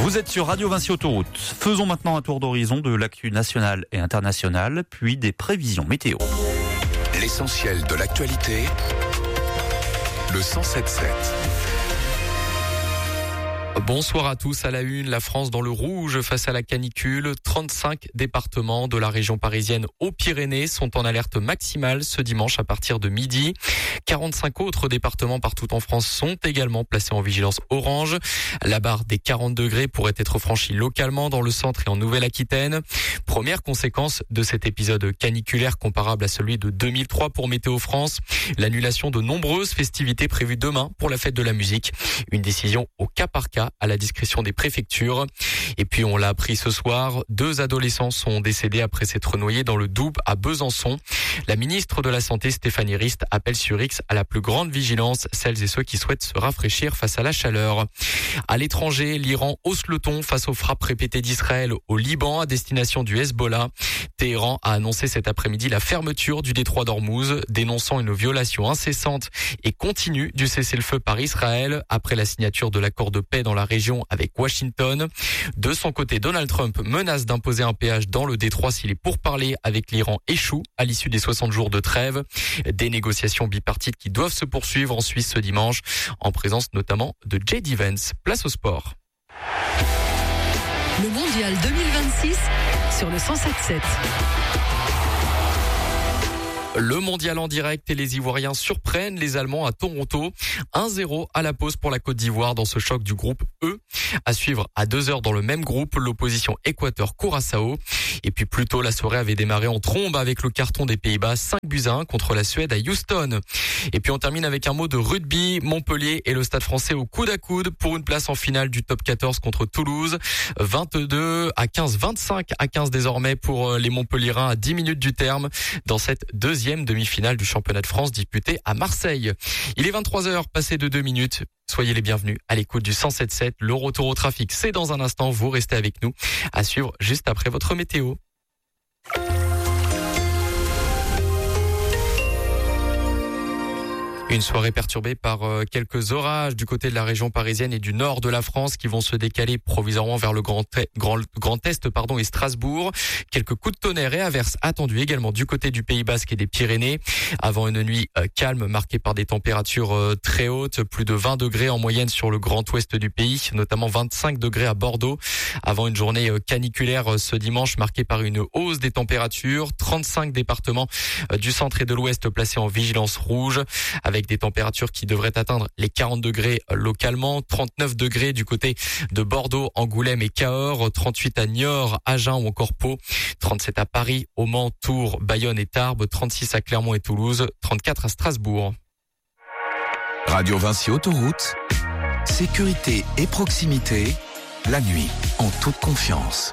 Vous êtes sur Radio Vinci Autoroute. Faisons maintenant un tour d'horizon de l'actu nationale et internationale, puis des prévisions météo. L'essentiel de l'actualité, le 107.7. Bonsoir à tous. À la une, la France dans le rouge face à la canicule. 35 départements de la région parisienne aux Pyrénées sont en alerte maximale ce dimanche à partir de midi. 45 autres départements partout en France sont également placés en vigilance orange. La barre des 40 degrés pourrait être franchie localement dans le centre et en Nouvelle-Aquitaine. Première conséquence de cet épisode caniculaire comparable à celui de 2003 pour Météo France, l'annulation de nombreuses festivités prévues demain pour la fête de la musique. Une décision au cas par cas à la discrétion des préfectures. Et puis on l'a appris ce soir, 2 adolescents sont décédés après s'être noyés dans le Doubs à Besançon. La ministre de la Santé Stéphanie Rist appelle sur X à la plus grande vigilance celles et ceux qui souhaitent se rafraîchir face à la chaleur. À l'étranger, l'Iran hausse le ton face aux frappes répétées d'Israël au Liban à destination du Hezbollah. Téhéran a annoncé cet après-midi la fermeture du détroit d'Ormuz, dénonçant une violation incessante et continue du cessez-le-feu par Israël après la signature de l'accord de paix dans la région avec Washington. De son côté, Donald Trump menace d'imposer un péage dans le détroit si les pourparlers avec l'Iran échouent à l'issue des 60 jours de trêve. Des négociations bipartites qui doivent se poursuivre en Suisse ce dimanche, en présence notamment de J.D. Vance. Place au sport. Le Mondial 2026 sur le 107.7. Le mondial en direct et les Ivoiriens surprennent les Allemands à Toronto. 1-0 à la pause pour la Côte d'Ivoire dans ce choc du groupe E. À suivre à 2h dans le même groupe, l'opposition Équateur-Curaçao. Et puis plus tôt, la soirée avait démarré en trombe avec le carton des Pays-Bas 5-1 contre la Suède à Houston. Et puis on termine avec un mot de rugby. Montpellier et le Stade Français au coude à coude pour une place en finale du top 14 contre Toulouse. 22 à 15, 25 à 15 désormais pour les Montpelliérains à 10 minutes du terme dans cette deuxième demi-finale du championnat de France disputée à Marseille. Il est 23h, passé de 2 minutes. Soyez les bienvenus à l'écoute du 107.7. Le retour au trafic, c'est dans un instant. Vous restez avec nous. À suivre juste après votre météo. Une soirée perturbée par quelques orages du côté de la région parisienne et du nord de la France qui vont se décaler provisoirement vers le Grand Est et Strasbourg. Quelques coups de tonnerre et averses attendus également du côté du Pays Basque et des Pyrénées. Avant une nuit calme marquée par des températures très hautes, plus de 20 degrés en moyenne sur le Grand Ouest du pays, notamment 25 degrés à Bordeaux. Avant une journée caniculaire ce dimanche marquée par une hausse des températures. 35 départements du centre et de l'ouest placés en vigilance rouge avec des températures qui devraient atteindre les 40 degrés localement, 39 degrés du côté de Bordeaux, Angoulême et Cahors, 38 à Niort, Agen ou encore Pau, 37 à Paris, au Mans, Tours, Bayonne et Tarbes, 36 à Clermont et Toulouse, 34 à Strasbourg. Radio Vinci Autoroute, sécurité et proximité, la nuit, en toute confiance.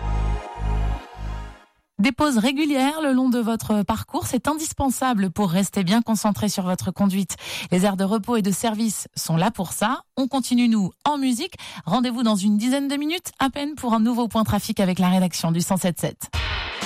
Des pauses régulières le long de votre parcours, c'est indispensable pour rester bien concentré sur votre conduite. Les aires de repos et de service sont là pour ça. On continue, nous, en musique. Rendez-vous dans une dizaine de minutes, à peine, pour un nouveau point trafic avec la rédaction du 107.7.